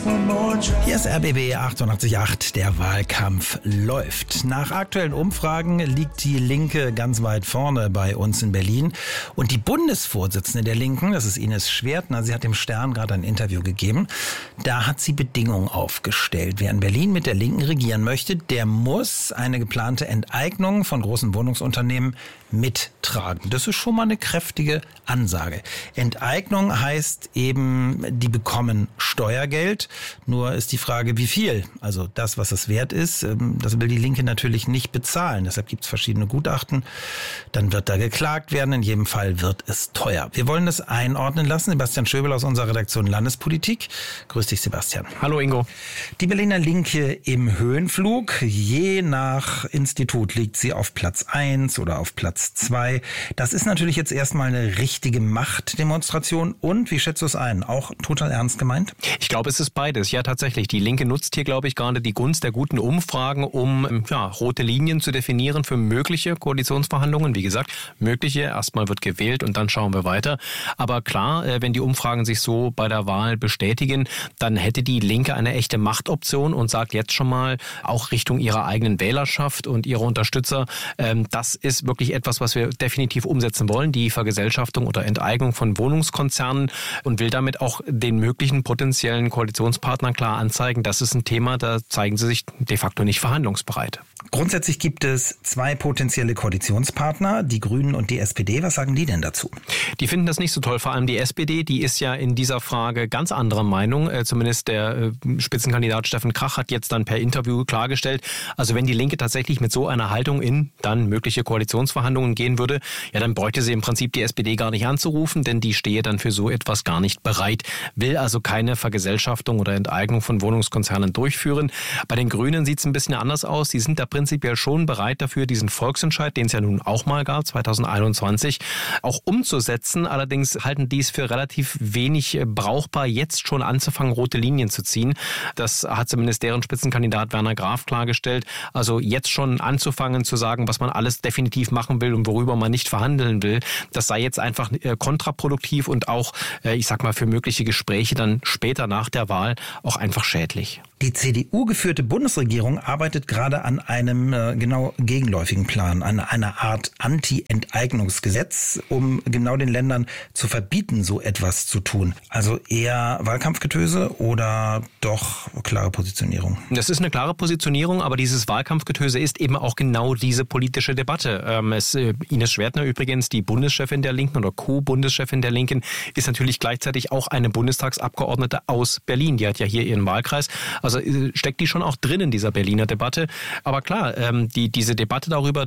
Hier ist RBB 88.8, der Wahlkampf läuft. Nach aktuellen Umfragen liegt die Linke ganz weit vorne bei uns in Berlin. Und die Bundesvorsitzende der Linken, das ist Ines Schwertner, sie hat dem Stern gerade ein Interview gegeben. Da hat sie Bedingungen aufgestellt. Wer in Berlin mit der Linken regieren möchte, der muss eine geplante Enteignung von großen Wohnungsunternehmen mittragen. Das ist schon mal eine kräftige Ansage. Enteignung heißt eben, die bekommen Steuergeld. Nur ist die Frage, wie viel? Also das, was es wert ist, das will die Linke natürlich nicht bezahlen. Deshalb gibt es verschiedene Gutachten. Dann wird da geklagt werden. In jedem Fall wird es teuer. Wir wollen das einordnen lassen. Sebastian Schöbel aus unserer Redaktion Landespolitik. Grüß dich, Sebastian. Hallo, Ingo. Die Berliner Linke im Höhenflug. Je nach Institut liegt sie auf Platz 1 oder auf Platz 2. Das ist natürlich jetzt erstmal eine richtige Machtdemonstration. Und, wie schätzt du es ein? Auch total ernst gemeint? Ich glaube, es ist beides. Ja, tatsächlich. Die Linke nutzt hier, glaube ich, gerade die Gunst der guten Umfragen, um rote Linien zu definieren für mögliche Koalitionsverhandlungen. Wie gesagt, mögliche. Erstmal wird gewählt und dann schauen wir weiter. Aber klar, wenn die Umfragen sich so bei der Wahl bestätigen, dann hätte die Linke eine echte Machtoption und sagt jetzt schon mal auch Richtung ihrer eigenen Wählerschaft und ihrer Unterstützer, das ist wirklich etwas, was wir definitiv umsetzen wollen, die Vergesellschaftung oder Enteignung von Wohnungskonzernen, und will damit auch den möglichen potenziellen Koalitionspartnern klar anzeigen, das ist ein Thema, da zeigen sie sich de facto nicht verhandlungsbereit. Grundsätzlich gibt es zwei potenzielle Koalitionspartner, die Grünen und die SPD. Was sagen die denn dazu? Die finden das nicht so toll, vor allem die SPD, die ist ja in dieser Frage ganz anderer Meinung. Zumindest der Spitzenkandidat Steffen Krach hat jetzt dann per Interview klargestellt, also wenn die Linke tatsächlich mit so einer Haltung in dann mögliche Koalitionsverhandlungen gehen würde, ja, dann bräuchte sie im Prinzip die SPD gar nicht anzurufen, denn die stehe dann für so etwas gar nicht bereit, will also keine Vergesellschaftung oder Enteignung von Wohnungskonzernen durchführen. Bei den Grünen sieht es ein bisschen anders aus. Die sind da prinzipiell schon bereit dafür, diesen Volksentscheid, den es ja nun auch mal gab, 2021, auch umzusetzen. Allerdings halten die es für relativ wenig brauchbar, jetzt schon anzufangen, rote Linien zu ziehen. Das hat zumindest deren Spitzenkandidat Werner Graf klargestellt. Also jetzt schon anzufangen zu sagen, was man alles definitiv machen will und worüber man nicht verhandeln will, das sei jetzt einfach kontraproduktiv und auch, ich sag mal, für mögliche Gespräche dann später nach der Wahl auch einfach schädlich. Die CDU-geführte Bundesregierung arbeitet gerade an einem genau gegenläufigen Plan, an einer Art Anti-Enteignungsgesetz, um genau den Ländern zu verbieten, so etwas zu tun. Also eher Wahlkampfgetöse oder doch klare Positionierung? Das ist eine klare Positionierung, aber dieses Wahlkampfgetöse ist eben auch genau diese politische Debatte. Ines Schwertner übrigens, die Bundeschefin der Linken oder Co-Bundeschefin der Linken, ist natürlich gleichzeitig auch eine Bundestagsabgeordnete aus Berlin. Die hat ja hier ihren Wahlkreis. Also steckt die schon auch drin in dieser Berliner Debatte. Aber klar, diese Debatte darüber,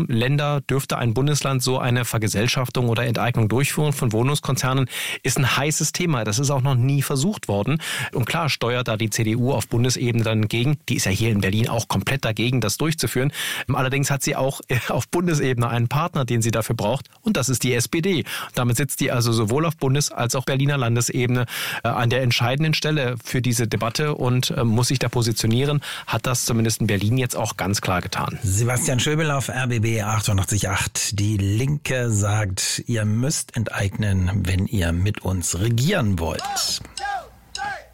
dürfte ein Bundesland so eine Vergesellschaftung oder Enteignung durchführen von Wohnungskonzernen, ist ein heißes Thema. Das ist auch noch nie versucht worden. Und klar steuert da die CDU auf Bundesebene dann gegen. Die ist ja hier in Berlin auch komplett dagegen, das durchzuführen. Allerdings hat sie auch auf Bundesebene einen Partner, den sie dafür braucht. Und das ist die SPD. Damit sitzt die also sowohl auf Bundes- als auch Berliner Landesebene an der entscheidenden Stelle für diese Debatte und muss sich da positionieren, hat das zumindest in Berlin jetzt auch ganz klar getan. Sebastian Schöbel auf RBB 88.8. Die Linke sagt, ihr müsst enteignen, wenn ihr mit uns regieren wollt.